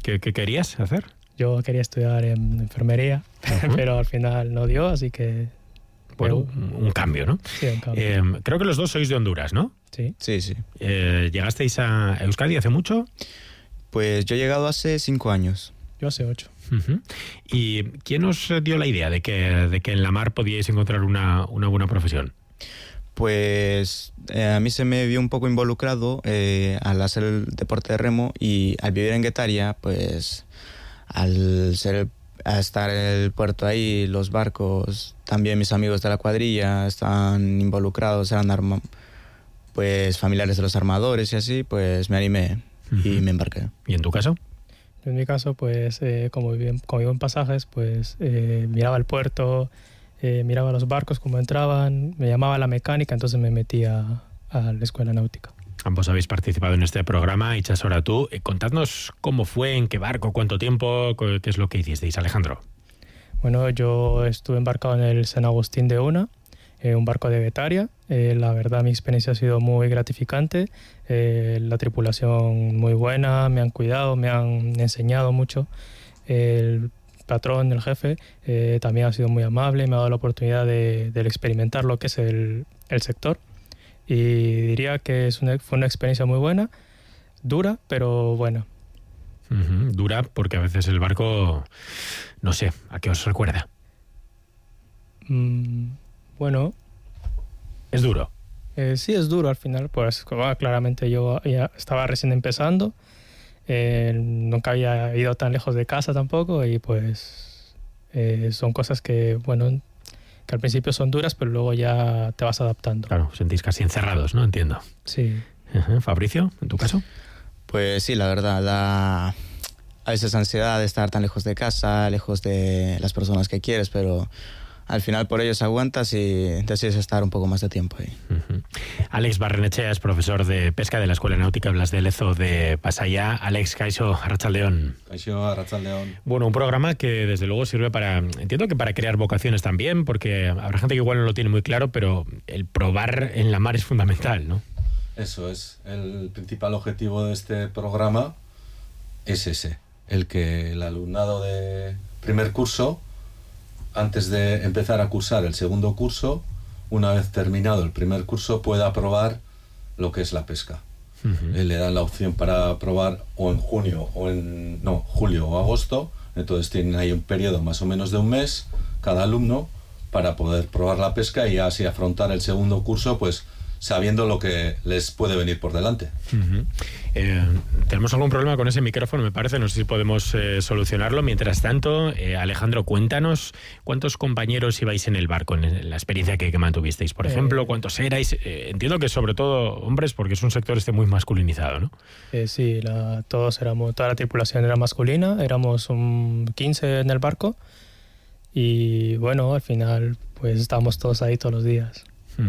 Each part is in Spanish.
¿Qué querías hacer? Yo quería estudiar en enfermería, pero al final no dio, así que... Bueno, un cambio, ¿no? Sí, un cambio. Creo que los dos sois de Honduras, ¿no? Sí. Sí. ¿Llegasteis a Euskadi hace mucho? Pues yo he llegado hace 5 años. Yo hace 8. Uh-huh. ¿Y quién os dio la idea de que en la mar podíais encontrar una buena profesión? Pues a mí se me vio un poco involucrado al hacer el deporte de remo, y al vivir en Guetaria, pues al estar en el puerto ahí, los barcos, también mis amigos de la cuadrilla están involucrados, eran pues familiares de los armadores y así, pues me animé y me embarqué. ¿Y en tu caso? En mi caso, pues como vivo en Pasajes, pues miraba el puerto, miraba los barcos cómo entraban, me llamaba la mecánica, entonces me metí a la escuela náutica. Ambos habéis participado en este programa, Itsasora tú. Contadnos cómo fue, en qué barco, cuánto tiempo, qué es lo que hicisteis, Alejandro. Bueno, yo estuve embarcado en el San Agustín de Una, un barco de Guetaria. La verdad, mi experiencia ha sido muy gratificante. La tripulación muy buena, me han cuidado, me han enseñado mucho. El patrón, el jefe, también ha sido muy amable, me ha dado la oportunidad de experimentar lo que es el sector. Y diría que fue una experiencia muy buena, dura, pero buena. Dura porque a veces el barco, no sé, ¿a qué os recuerda? Bueno. ¿Es duro? Sí, es duro al final, pues claramente yo ya estaba recién empezando, nunca había ido tan lejos de casa tampoco, y pues son cosas que, bueno, que al principio son duras, pero luego ya te vas adaptando. Claro, sentís casi encerrados, ¿no? Entiendo. Sí. Fabricio, ¿en tu caso? Pues sí, la verdad, a veces ansiedad de estar tan lejos de casa, lejos de las personas que quieres, pero al final por ellos aguantas y decides estar un poco más de tiempo ahí. Alex Barrenechea es profesor de pesca de la Escuela Náutica Blas de Lezo de Pasaia. Alex, Kaixo, Arratsaldeon. Kaixo, Arratsaldeon. Bueno, un programa que desde luego sirve entiendo que para crear vocaciones también, porque habrá gente que igual no lo tiene muy claro, pero el probar en la mar es fundamental, ¿no? Eso es. El principal objetivo de este programa es ese, el que el alumnado de primer curso, antes de empezar a cursar el segundo curso, una vez terminado el primer curso, pueda probar lo que es la pesca. Le dan la opción para probar o en julio o agosto, entonces tienen ahí un periodo más o menos de un mes cada alumno para poder probar la pesca y así afrontar el segundo curso, pues sabiendo lo que les puede venir por delante. Tenemos algún problema con ese micrófono, me parece, no sé si podemos solucionarlo. Mientras tanto, Alejandro, cuéntanos cuántos compañeros ibais en el barco, en la experiencia que mantuvisteis, por ejemplo, cuántos erais. Entiendo que sobre todo hombres, porque es un sector muy masculinizado, ¿no? Sí, toda la tripulación era masculina, éramos 15 en el barco, y bueno, al final pues estábamos todos ahí todos los días.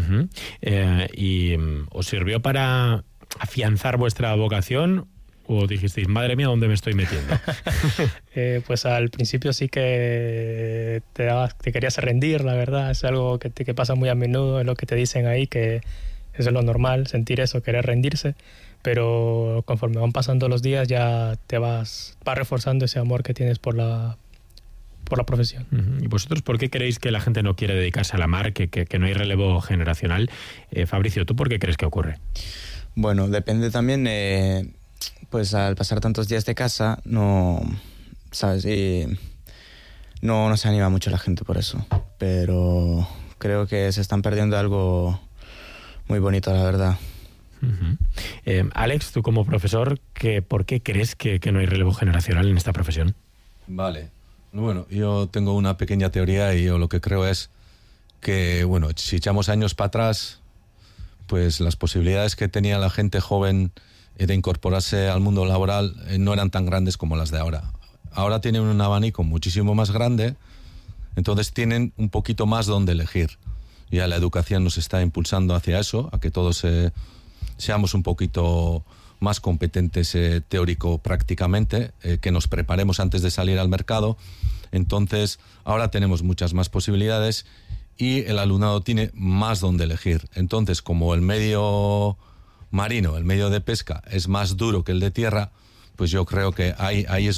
¿Y os sirvió para afianzar vuestra vocación o dijisteis, madre mía, ¿dónde me estoy metiendo? Pues al principio sí que te querías rendir, la verdad. Es algo que pasa muy a menudo, es lo que te dicen ahí, que eso es lo normal, sentir eso, querer rendirse, pero conforme van pasando los días ya te vas reforzando ese amor que tienes por la profesión. ¿Y vosotros por qué creéis que la gente no quiere dedicarse a la mar, que no hay relevo generacional? Fabricio, ¿tú por qué crees que ocurre? Bueno, depende también, pues al pasar tantos días de casa, no, ¿sabes? Y no se anima mucho la gente por eso, pero creo que se están perdiendo algo muy bonito, la verdad. Alex, tú como profesor, ¿por qué crees que no hay relevo generacional en esta profesión? Vale. Bueno, yo tengo una pequeña teoría y yo lo que creo es que, bueno, si echamos años para atrás, pues las posibilidades que tenía la gente joven de incorporarse al mundo laboral no eran tan grandes como las de ahora. Ahora tienen un abanico muchísimo más grande, entonces tienen un poquito más donde elegir. Ya la educación nos está impulsando hacia eso, a que todos seamos un poquito más competentes teórico prácticamente, que nos preparemos antes de salir al mercado. Entonces ahora tenemos muchas más posibilidades y el alumnado tiene más donde elegir. Entonces, como el medio marino, el medio de pesca es más duro que el de tierra, pues yo creo que ahí es